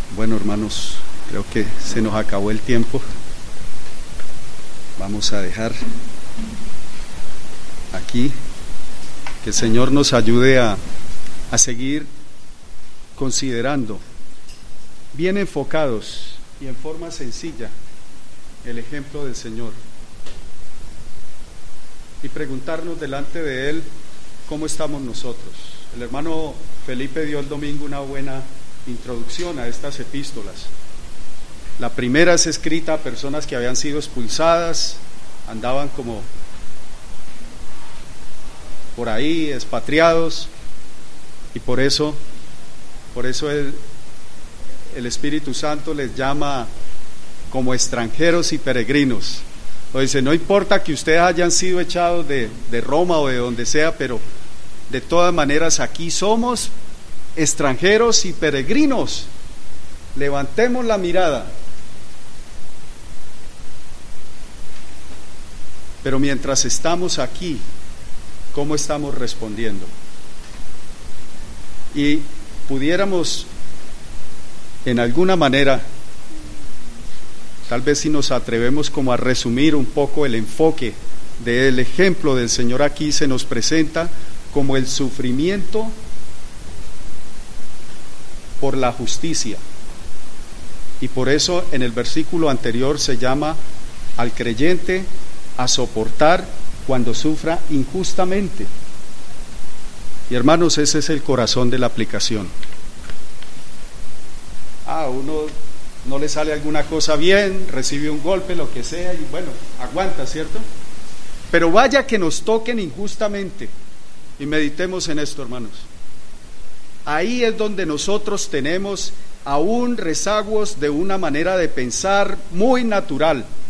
Bueno, hermanos, creo que se nos acabó el tiempo. Vamos a dejar aquí que el Señor nos ayude a seguir considerando, bien enfocados y en forma sencilla, el ejemplo del Señor, y preguntarnos delante de Él cómo estamos nosotros. El hermano Felipe dio el domingo una buena introducción a estas epístolas. La primera es escrita a personas que habían sido expulsadas, andaban como por ahí expatriados, y por eso el Espíritu Santo les llama como extranjeros y peregrinos. O dice, no importa que ustedes hayan sido echados de Roma o de donde sea, pero de todas maneras aquí somos extranjeros y peregrinos. Levantemos la mirada. Pero mientras estamos aquí, ¿cómo estamos respondiendo? Y pudiéramos, en alguna manera, tal vez si nos atrevemos como a resumir un poco el enfoque del ejemplo del Señor aquí, se nos presenta como el sufrimiento por la justicia. Y por eso en el versículo anterior se llama al creyente a soportar cuando sufra injustamente. Y hermanos, ese es el corazón de la aplicación. Uno no le sale alguna cosa bien, recibe un golpe, lo que sea, y bueno, aguanta, ¿cierto? Pero vaya que nos toquen injustamente, y meditemos en esto, hermanos. Ahí es donde nosotros tenemos aún rezagos de una manera de pensar muy natural,